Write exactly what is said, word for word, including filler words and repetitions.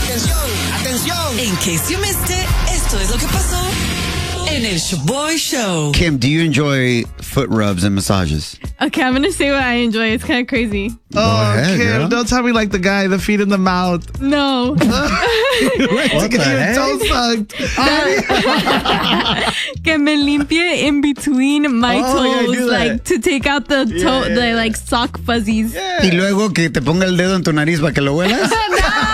Atención, atención. In case you missed it, esto es lo que pasó en el Shaboy Show. Kim, do you enjoy foot rubs and massages? Okay, I'm gonna say what I enjoy. It's kind of crazy. Oh, ahead, Kim, girl. don't tell me like the guy, the feet in the mouth. No. What the Get your heck? toe sucked. Que me limpie in between my Oh, yeah, toes, do that. like to take out the toe, Yeah, yeah, the yeah. like sock fuzzies. Y luego que te ponga el dedo en tu nariz para que lo huelas. No.